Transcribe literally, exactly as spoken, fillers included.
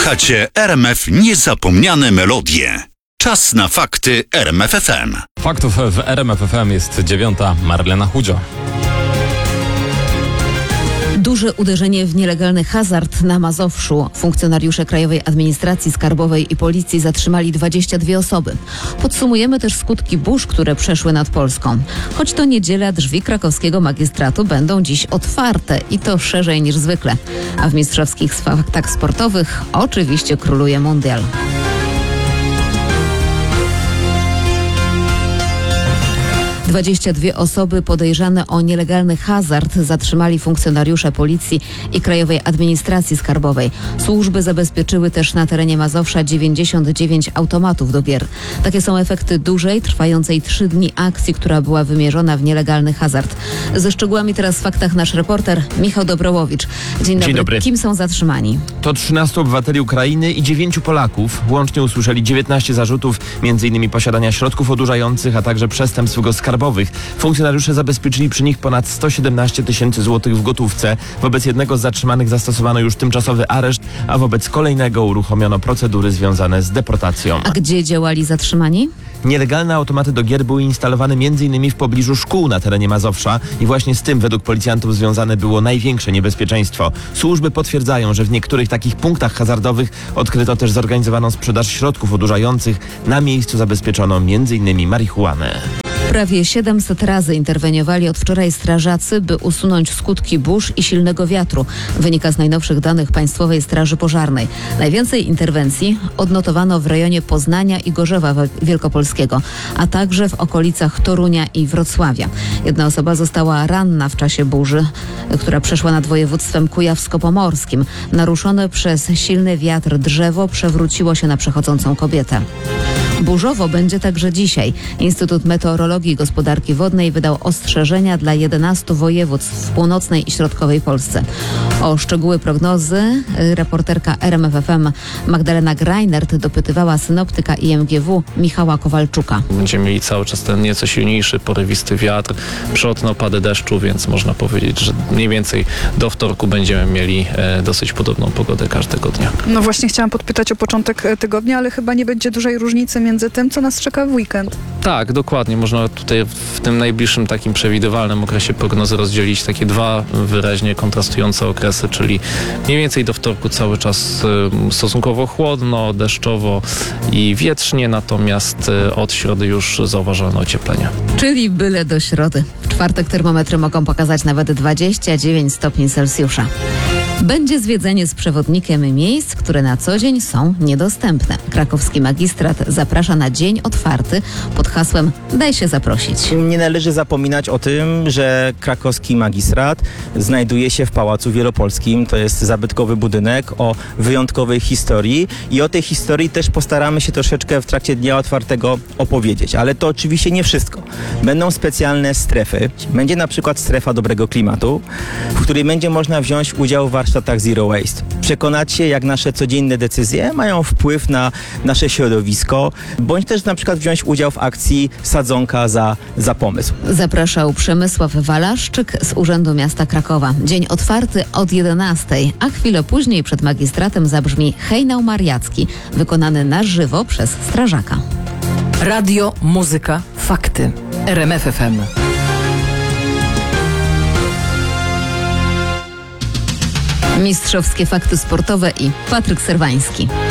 Słuchacie R M F Niezapomniane Melodie. Czas na fakty R M F F M. Faktów w R M F F M jest dziewiąta. Marlena Chudzio. Duże uderzenie w nielegalny hazard na Mazowszu. Funkcjonariusze Krajowej Administracji Skarbowej i Policji zatrzymali dwadzieścia dwie osoby. Podsumujemy też skutki burz, które przeszły nad Polską. Choć to niedziela, drzwi krakowskiego magistratu będą dziś otwarte i to szerzej niż zwykle. A w mistrzowskich faktach sportowych oczywiście króluje mundial. dwadzieścia dwie osoby podejrzane o nielegalny hazard zatrzymali funkcjonariusze Policji i Krajowej Administracji Skarbowej. Służby zabezpieczyły też na terenie Mazowsza dziewięćdziesiąt dziewięć automatów do gier. Takie są efekty dużej, trwającej trzy dni akcji, która była wymierzona w nielegalny hazard. Ze szczegółami teraz w faktach nasz reporter Michał Dobrołowicz. Dzień dobry. Dzień dobry. Kim są zatrzymani? To trzynastu obywateli Ukrainy i dziewięciu Polaków. Łącznie usłyszeli dziewiętnaście zarzutów, między innymi posiadania środków odurzających, a także przestępstw skarbowych. Funkcjonariusze zabezpieczyli przy nich ponad sto siedemnaście tysięcy złotych w gotówce. Wobec jednego z zatrzymanych zastosowano już tymczasowy areszt, a wobec kolejnego uruchomiono procedury związane z deportacją. A gdzie działali zatrzymani? Nielegalne automaty do gier były instalowane między innymi w pobliżu szkół na terenie Mazowsza i właśnie z tym według policjantów związane było największe niebezpieczeństwo. Służby potwierdzają, że w niektórych takich punktach hazardowych odkryto też zorganizowaną sprzedaż środków odurzających. Na miejscu zabezpieczono między innymi marihuanę. Prawie siedemset razy interweniowali od wczoraj strażacy, by usunąć skutki burz i silnego wiatru. Wynika z najnowszych danych Państwowej Straży Pożarnej. Najwięcej interwencji odnotowano w rejonie Poznania i Gorzowa Wielkopolskiego, a także w okolicach Torunia i Wrocławia. Jedna osoba została ranna w czasie burzy, która przeszła nad województwem kujawsko-pomorskim. Naruszone przez silny wiatr drzewo przewróciło się na przechodzącą kobietę. Burzowo będzie także dzisiaj. Instytut Meteorologii i Gospodarki Wodnej wydał ostrzeżenia dla jedenastu województw w północnej i środkowej Polsce. O szczegóły prognozy reporterka R M F F M Magdalena Greinert dopytywała synoptyka I M G W Michała Kowalczuka. Będziemy mieli cały czas ten nieco silniejszy, porywisty wiatr, przelotne opady deszczu, więc można powiedzieć, że mniej więcej do wtorku będziemy mieli e, dosyć podobną pogodę każdego dnia. No właśnie chciałam podpytać o początek tygodnia, ale chyba nie będzie dużej różnicy między tym, co nas czeka w weekend. Tak, dokładnie. Można tutaj w tym najbliższym takim przewidywalnym okresie prognozy rozdzielić takie dwa wyraźnie kontrastujące okresy, czyli mniej więcej do wtorku cały czas y, stosunkowo chłodno, deszczowo i wietrznie, natomiast y, od środy już zauważalne ocieplenie. Czyli byle do środy. W czwartek termometry mogą pokazać nawet dwadzieścia dziewięć stopni Celsjusza. Będzie zwiedzenie z przewodnikiem miejsc, które na co dzień są niedostępne. Krakowski magistrat zaprasza na dzień otwarty pod hasłem Daj się zaprosić. Nie należy zapominać o tym, że krakowski magistrat znajduje się w Pałacu Wielopolskim. To jest zabytkowy budynek o wyjątkowej historii i o tej historii też postaramy się troszeczkę w trakcie dnia otwartego opowiedzieć. Ale to oczywiście nie wszystko. Będą specjalne strefy. Będzie na przykład strefa dobrego klimatu, w której będzie można wziąć udział w warsztatach Zero Waste. Przekonać się, jak nasze codzienne decyzje mają wpływ na nasze środowisko, bądź też na przykład wziąć udział w akcji Sadzonka za, za pomysł. Zapraszał Przemysław Walaszczyk z Urzędu Miasta Krakowa. Dzień otwarty od jedenastej, a chwilę później przed magistratem zabrzmi hejnał mariacki, wykonany na żywo przez strażaka. Radio, muzyka, fakty. R M F F M. Mistrzowskie fakty sportowe i Patryk Serwański.